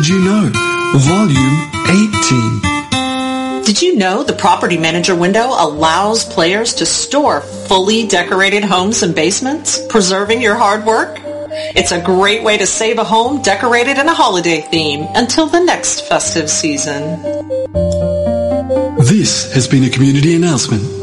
Did You Know? Volume 18. Did you know the Property Manager window allows players to store fully decorated homes and basements, preserving your hard work? It's a great way to save a home decorated in a holiday theme until the next festive season. This has been a community announcement